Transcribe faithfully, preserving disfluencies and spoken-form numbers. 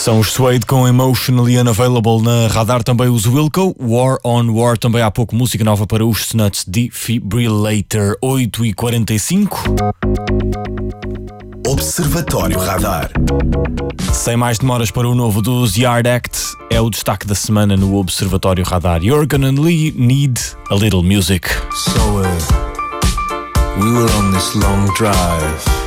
São os Suede com Emotionally Unavailable na Radar, também os Wilco, War on War, também há pouco música nova para os Snuts, Defibrillator. Oito e quarenta e cinco. Observatório Radar. Sem mais demoras para o novo dos Yard Act, é o destaque da semana no Observatório Radar. You're gonna need a little music. So uh, we were on this long drive